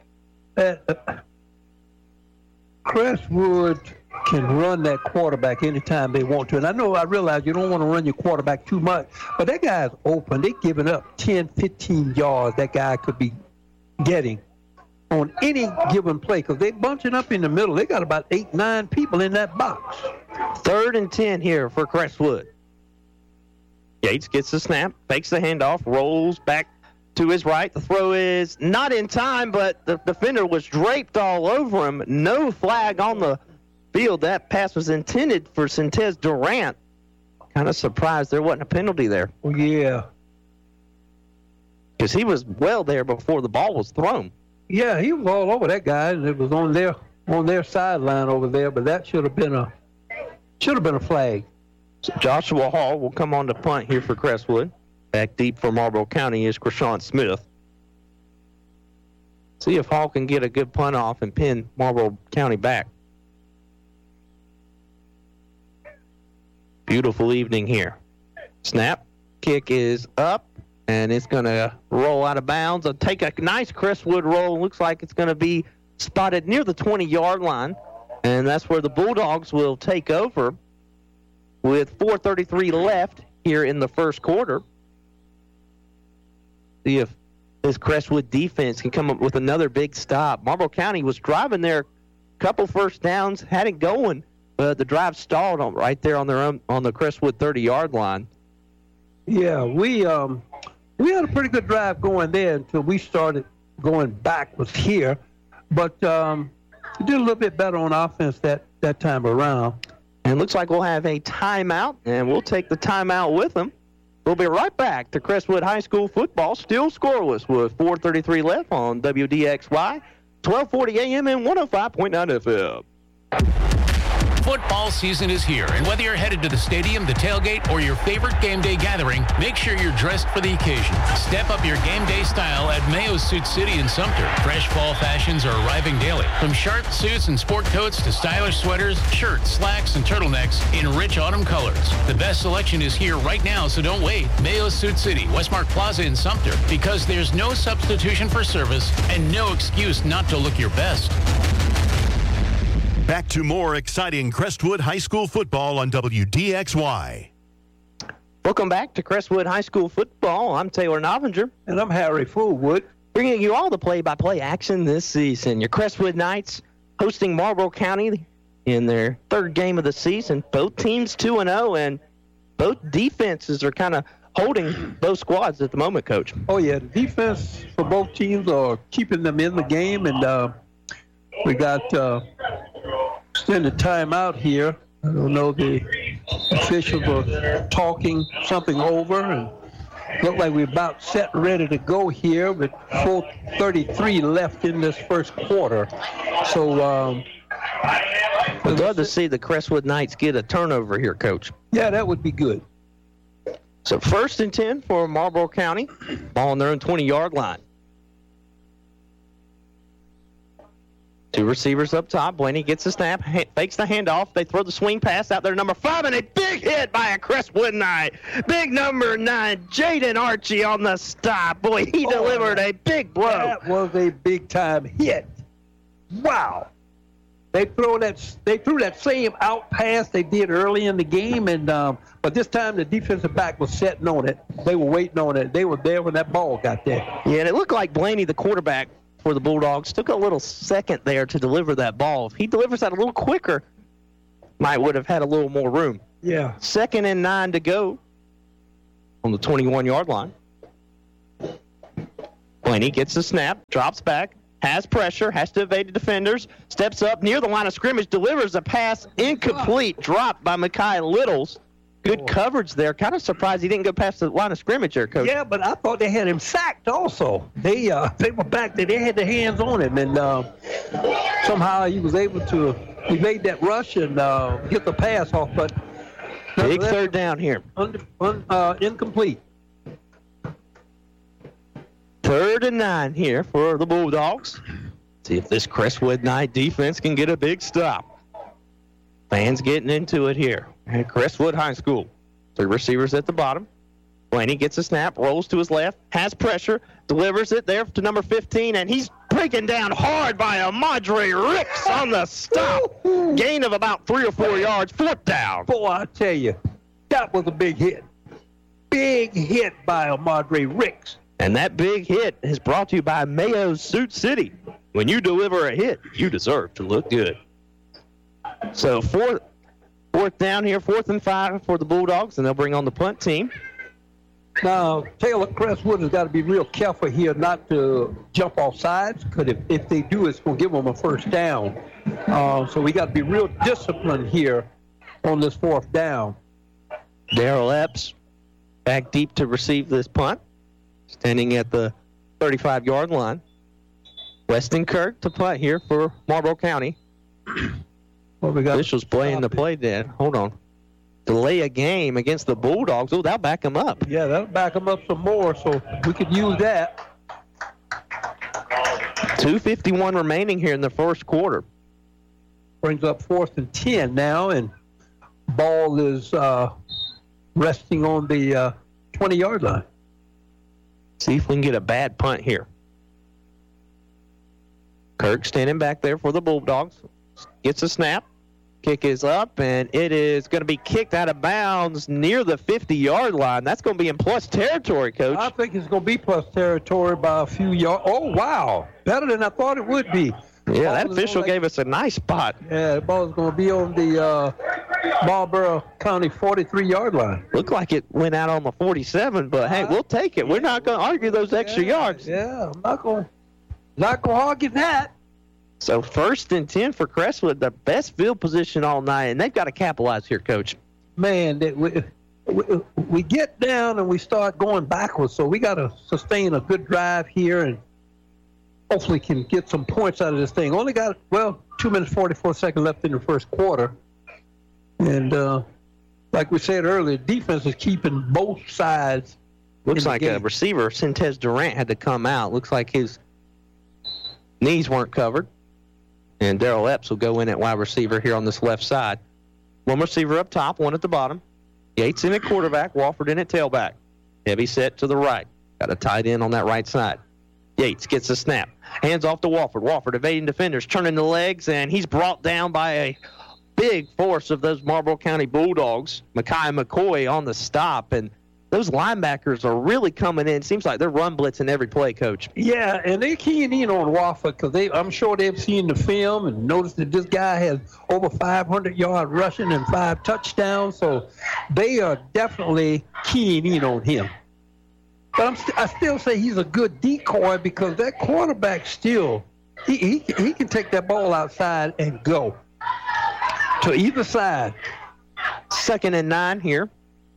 Crestwood can run that quarterback anytime they want to. And I realize you don't want to run your quarterback too much, but that guy's open. They're giving up 10, 15 yards that guy could be getting on any given play because they're bunching up in the middle. They got about 8, 9 people in that box. 3rd and 10 here for Crestwood. Yates gets the snap, fakes the handoff, rolls back to his right. The throw is not in time, but the defender was draped all over him. No flag on the field. That pass was intended for Sintez Durant. Kind of surprised there wasn't a penalty there. Oh, yeah. Because he was well there before the ball was thrown. Yeah, he was all over that guy, and it was on their sideline over there, but that should have been a flag. So Joshua Hall will come on to punt here for Crestwood. Back deep for Marlboro County is Krishawn Smith. See if Hall can get a good punt off and pin Marlboro County back. Beautiful evening here. Snap. Kick is up, and it's going to roll out of bounds. It'll take a nice Crestwood roll. Looks like it's going to be spotted near the 20-yard line, and that's where the Bulldogs will take over with 4:33 left here in the first quarter. See if this Crestwood defense can come up with another big stop. Marlboro County was driving there, couple first downs, had it going, but the drive stalled right there on the Crestwood 30-yard line. Yeah, we had a pretty good drive going there until we started going backwards here, but we did a little bit better on offense that time around. And it looks like we'll have a timeout, and we'll take the timeout with them. We'll be right back to Crestwood High School football, still scoreless with 4:33 left on WDXY, 1240 AM and 105.9 FM. Football season is here, and whether you're headed to the stadium, the tailgate, or your favorite game day gathering, make sure you're dressed for the occasion. Step up your game day style at Mayo's Suit City in Sumter. Fresh fall fashions are arriving daily. From sharp suits and sport coats to stylish sweaters, shirts, slacks, and turtlenecks in rich autumn colors. The best selection is here right now, so don't wait. Mayo's Suit City, Westmark Plaza in Sumter, because there's no substitution for service and no excuse not to look your best. Back to more exciting Crestwood High School football on WDXY. Welcome back to Crestwood High School football. I'm Taylor Novinger. And I'm Harry Fullwood. Bringing you all the play-by-play action this season. Your Crestwood Knights hosting Marlboro County in their 3rd game of the season. Both teams 2-0, and both defenses are kind of holding both squads at the moment, Coach. Oh, yeah. The defense for both teams are keeping them in the game, and we got extended timeout here. I don't know, the officials are talking something over, and look like we're about set ready to go here with 4:33 left in this first quarter. So I'd love to see the Crestwood Knights get a turnover here, Coach. Yeah, that would be good. So 1st and 10 for Marlboro County, ball on their own 20-yard line. 2 receivers up top. Blaney gets the snap, fakes the handoff. They throw the swing pass out there, number 5, and a big hit by a Crestwood Knight. Big number 9, Jaden Archie on the stop. Boy, he delivered a big blow. That was a big-time hit. Wow. They threw that same out pass they did early in the game, and but this time the defensive back was sitting on it. They were waiting on it. They were there when that ball got there. Yeah, and it looked like Blaney, the quarterback for the Bulldogs, took a little second there to deliver that ball. If he delivers that a little quicker, would have had a little more room. Yeah. 2nd and 9 to go on the 21-yard line. Blaney gets the snap, drops back, has pressure, has to evade the defenders, steps up near the line of scrimmage, delivers a pass, incomplete, dropped by Mekhi Littles. Good coverage there. Kind of surprised he didn't go past the line of scrimmage there, Coach. Yeah, but I thought they had him sacked also. They were back there. They had their hands on him, and somehow he was able to evade that rush and get the pass off. But big third down here. Incomplete. 3rd and 9 here for the Bulldogs. See if this Crestwood Knight defense can get a big stop. Fans getting into it here at Crestwood High School. 3 receivers at the bottom. Blaney gets a snap, rolls to his left, has pressure, delivers it there to number 15, and he's breaking down hard by Amadre Ricks on the stop. Gain of about 3 or 4 yards, 4th down. Boy, I tell you, that was a big hit. Big hit by Amadre Ricks. And that big hit is brought to you by Mayo's Suit City. When you deliver a hit, you deserve to look good. So fourth down here, 4th and 5 for the Bulldogs, and they'll bring on the punt team. Now, Taylor Crestwood has got to be real careful here not to jump off sides, because if they do, it's going to give them a 1st down. So we got to be real disciplined here on this 4th down. Darrell Epps back deep to receive this punt, standing at the 35-yard line. Weston Kirk to punt here for Marlboro County. Well, we got officials playing the play then. Hold on. Delay a game against the Bulldogs. Oh, that'll back them up. Yeah, that'll back them up some more, so we could use that. 2:51 remaining here in the first quarter. Brings up 4th and 10 now, and ball is resting on the 20-yard line. See if we can get a bad punt here. Kirk standing back there for the Bulldogs. Gets a snap. Kick is up, and it is going to be kicked out of bounds near the 50-yard line. That's going to be in plus territory, Coach. I think it's going to be plus territory by a few yards. Oh, wow. Better than I thought it would be. Yeah, that official gave us a nice spot. Yeah, the ball is going to be on the Marlboro County 43-yard line. Looked like it went out on the 47, but, hey, we'll take it. We're not going to argue those extra yards. Yeah, I'm not going to argue that. So 1st and 10 for Crestwood, the best field position all night, and they've got to capitalize here, Coach. Man, we get down and we start going backwards, so we got to sustain a good drive here and hopefully can get some points out of this thing. Only got, 2 minutes, 44 seconds left in the first quarter. And like we said earlier, defense is keeping both sides. Looks like a receiver, Sintez Durant, had to come out. Looks like his knees weren't covered. And Darrell Epps will go in at wide receiver here on this left side. 1 receiver up top, 1 at the bottom. Yates in at quarterback, Wofford in at tailback. Heavy set to the right. Got a tight end on that right side. Yates gets the snap. Hands off to Wofford. Wofford evading defenders, turning the legs, and he's brought down by a big force of those Marlboro County Bulldogs. Mekhi McCoy on the stop, and those linebackers are really coming in. Seems like they're run blitzing every play, Coach. Yeah, and they're keying in on Wofford because I'm sure they've seen the film and noticed that this guy has over 500-yard rushing and 5 touchdowns. So they are definitely keying in on him. But I still say he's a good decoy because that quarterback still, he can take that ball outside and go to either side. 2nd and 9 here.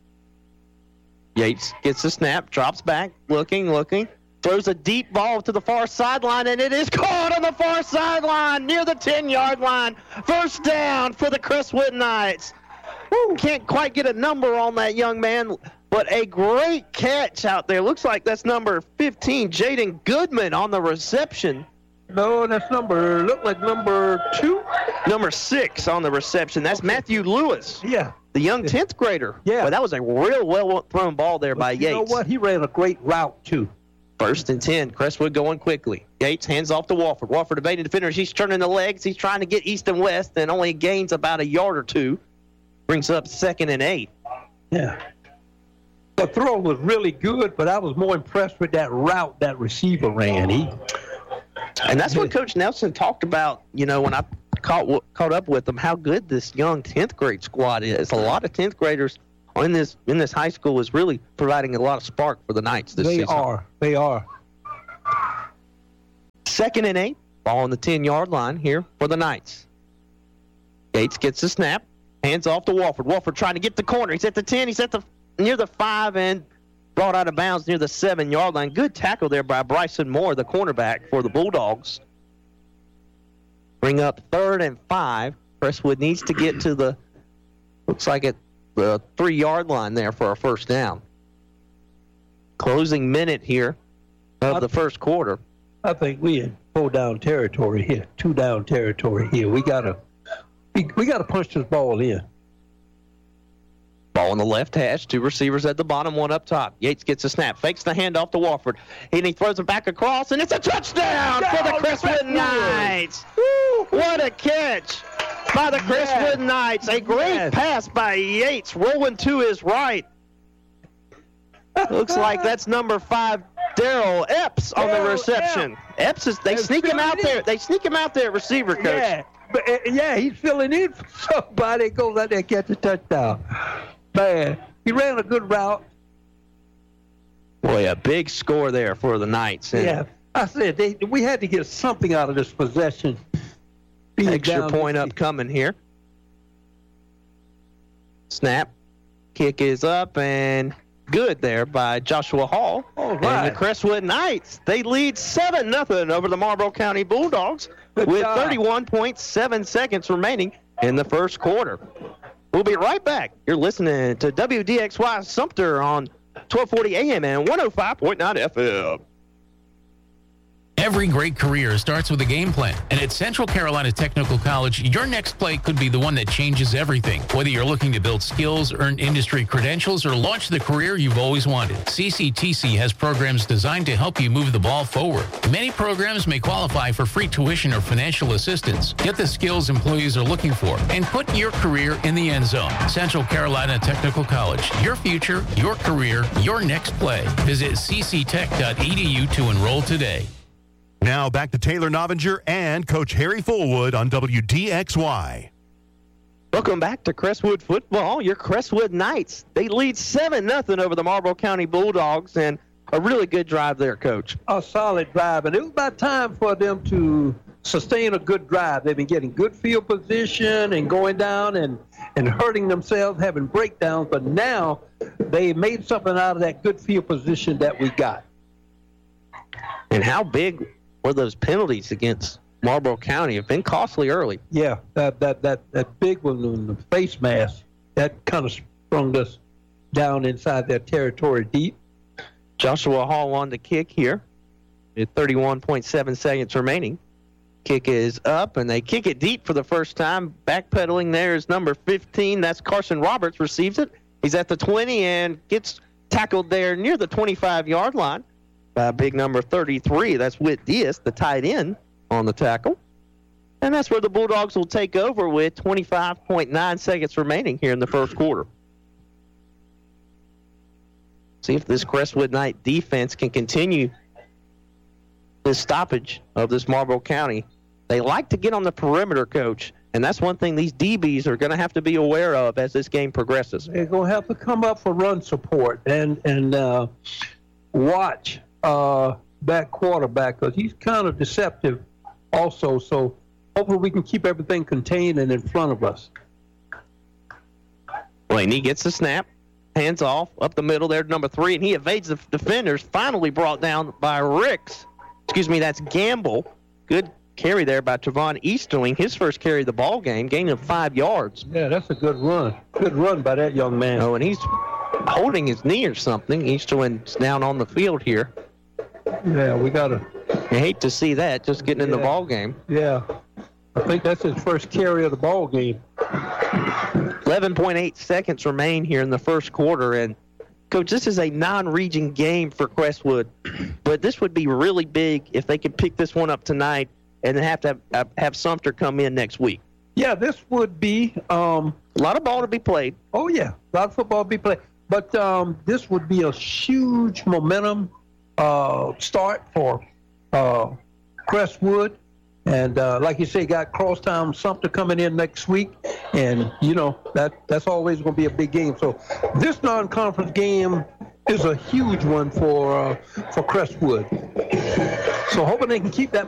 Yates gets the snap, drops back, looking, throws a deep ball to the far sideline, and it is caught on the far sideline near the 10-yard line. 1st down for the Crestwood Knights. Can't quite get a number on that young man, but a great catch out there. Looks like that's number 15, Jaden Goodman on the reception. No, that's look like number 2. Number 6 on the reception. That's Matthew Lewis. Yeah. The young 10th grader. Yeah. Well, that was a real well-thrown ball there by Yates. You know what? He ran a great route, too. 1st and 10. Crestwood going quickly. Yates hands off to Wofford. Wofford evading defenders. He's turning the legs. He's trying to get east and west and only gains about a yard or 2. Brings up 2nd and 8. Yeah. The throw was really good, but I was more impressed with that route that receiver ran. And that's what Coach Nelson talked about, when I caught up with him, how good this young 10th grade squad is. A lot of 10th graders in this high school is really providing a lot of spark for the Knights this season. They are. 2nd and 8, ball on the 10-yard line here for the Knights. Yates gets the snap, hands off to Walford. Walford trying to get the corner. He's at the 10. He's at near the 5 and brought out of bounds near the 7-yard line. Good tackle there by Bryson Moore, the cornerback for the Bulldogs. Bring up 3rd and 5. Crestwood needs to get to the 3-yard line there for a first down. Closing minute here of the first quarter. I think we in 4-down territory here, 2-down territory here. We gotta punch this ball in. Ball on the left hash, 2 receivers at the bottom, 1 up top. Yates gets a snap, fakes the handoff to Walford, and he throws it back across, and it's a touchdown for the Crestwood Knights. Woo, what a catch by the Crestwood Knights. A great pass by Yates, rolling to his right. Looks like that's number 5, Daryl Epps on the reception. Epps they sneak him out there. They sneak him out there at receiver, coach. Yeah, but, he's filling in for somebody. Goes out there and catch a touchdown. Man, he ran a good route. Boy, a big score there for the Knights. Yeah, I said we had to get something out of this possession. Extra point upcoming here. Snap. Kick is up and good there by Joshua Hall. All right. And the Crestwood Knights, they lead 7-0 over the Marlboro County Bulldogs with 31.7 seconds remaining in the first quarter. We'll be right back. You're listening to WDXY Sumter on 1240 AM and 105.9 FM. Every great career starts with a game plan. And at Central Carolina Technical College, your next play could be the one that changes everything. Whether you're looking to build skills, earn industry credentials, or launch the career you've always wanted, CCTC has programs designed to help you move the ball forward. Many programs may qualify for free tuition or financial assistance. Get the skills employees are looking for and put your career in the end zone. Central Carolina Technical College. Your future, your career, your next play. Visit cctech.edu to enroll today. Now back to Taylor Novinger and Coach Harry Fullwood on WDXY. Welcome back to Crestwood football. Your Crestwood Knights, they lead 7-0 over the Marlboro County Bulldogs, and a really good drive there, Coach. A solid drive, and it was about time for them to sustain a good drive. They've been getting good field position and going down and hurting themselves, having breakdowns, but now they made something out of that good field position that we got. And how big were those penalties against Marlboro County? Have been costly early. Yeah, that big one on the face mask, that kind of sprung us down inside their territory deep. Joshua Hall on the kick here at 31.7 seconds remaining. Kick is up, and they kick it deep for the first time. Backpedaling there is number 15. That's Carson Roberts, receives it. He's at the 20 and gets tackled there near the 25-yard line by big number 33. That's Whit Diaz, the tight end, on the tackle. And that's where the Bulldogs will take over with 25.9 seconds remaining here in the first quarter. See if this Crestwood Knight defense can continue this stoppage of this Marlboro County. They like to get on the perimeter, Coach, and that's one thing these DBs are going to have to be aware of as this game progresses. They're going to have to come up for run support and watch that quarterback, because he's kind of deceptive also. So hopefully we can keep everything contained and in front of us. Blaney gets the snap, hands off, up the middle there to number 3, and he evades the defenders, finally brought down by Ricks. That's Gamble. Good carry there by Trevon Easterling, his first carry of the ball game, gain of 5 yards. Yeah, that's a good run. Good run by that young man. Oh, and he's holding his knee or something. Easterling's down on the field here. Yeah, we got to... I hate to see that, just getting in the ball game. Yeah, I think that's his first carry of the ball game. 11.8 seconds remain here in the first quarter, and Coach, this is a non-region game for Crestwood, but this would be really big if they could pick this one up tonight and then have to have Sumter come in next week. Yeah, this would be a lot of ball to be played. Oh yeah, a lot of football to be played, but this would be a huge momentum start for Crestwood. And like you say, got Crosstown Sumter coming in next week, and that's always going to be a big game. So this non-conference game is a huge one for Crestwood. So hoping they can keep that